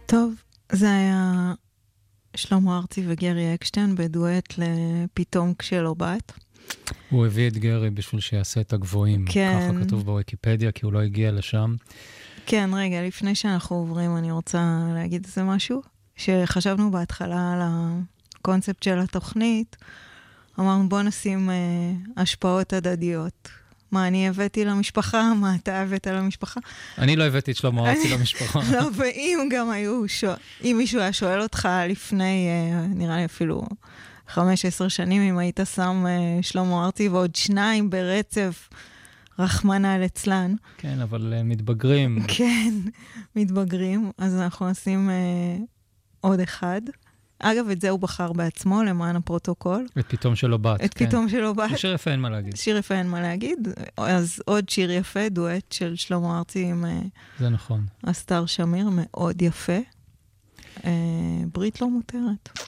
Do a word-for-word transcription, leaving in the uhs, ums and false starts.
טוב, זה היה שלמה ארצי וגרי אקשטיין בדואט לפתאום כשלא בת. הוא הביא את גרי בשביל שיעשה את הגבוהים. כן. ככה כתוב בוויקיפדיה, כי הוא לא הגיע לשם. כן, רגע, לפני שאנחנו עוברים, אני רוצה להגיד איזה משהו. שחשבנו בהתחלה על הקונספט של התוכנית, אמרנו בוא נשים אה, השפעות הדדיות. מה אני הבאתי למשפחה, מה אתה הבאת למשפחה. אני לא הבאתי את שלמה ארצי למשפחה. לא, ואם גם היו, שואל, אם מישהו היה שואל אותך לפני, אה, נראה לי אפילו חמש עשר שנים, אם היית שם אה, שלמה ארצי ועוד שניים ברצף, רחמנא ליצלן. כן, אבל uh, מתבגרים. כן, מתבגרים. אז אנחנו נשים uh, עוד אחד. אגב, את זה הוא בחר בעצמו, למען הפרוטוקול. את פתאום שלא בת. את כן. פתאום שלא בת. שיר יפה אין מה להגיד. שיר יפה אין מה להגיד. אז עוד שיר יפה, דואט של שלמה ארצי עם uh, זה נכון. אסתר שמיר, מאוד יפה. Uh, ברית לא מותרת.